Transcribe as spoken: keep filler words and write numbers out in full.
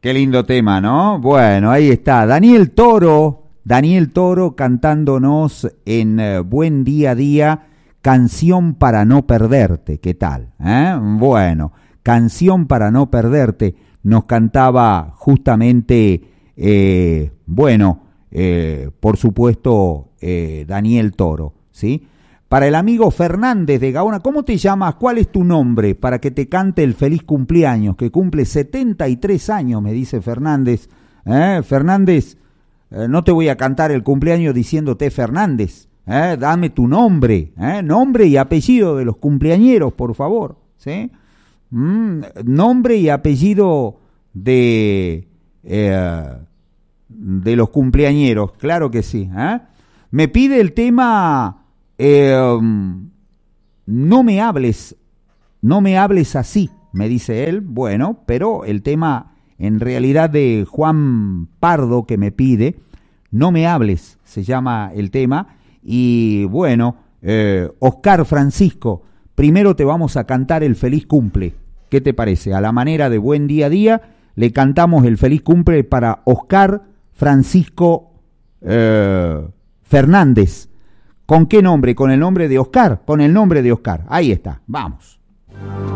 Qué lindo tema, ¿no? Bueno, ahí está. Daniel Toro, Daniel Toro cantándonos en eh, Buen Día a Día, Canción para no perderte. ¿Qué tal? ¿Eh? Bueno, Canción para no perderte. Nos cantaba justamente, eh, bueno, eh, por supuesto, eh, Daniel Toro, ¿sí? Para el amigo Fernández de Gaona, ¿cómo te llamas? ¿Cuál es tu nombre? Para que te cante el feliz cumpleaños, que cumple setenta y tres años, me dice Fernández. ¿Eh? Fernández, eh, no te voy a cantar el cumpleaños diciéndote Fernández. ¿Eh? Dame tu nombre, ¿eh? Nombre y apellido de los cumpleañeros, por favor. ¿Sí? Mm, nombre y apellido de, eh, de los cumpleañeros, claro que sí. ¿Eh? Me pide el tema... Eh, no me hables, no me hables así, me dice él. Bueno, pero el tema en realidad de Juan Pardo que me pide, No me hables, se llama el tema. Y bueno, eh, Oscar Francisco, primero te vamos a cantar el feliz cumple. ¿Qué te parece? A la manera de Buen Día a Día, le cantamos el feliz cumple para Oscar Francisco eh, Fernández. ¿Con qué nombre? Con el nombre de Oscar, con el nombre de Oscar. Ahí está, vamos.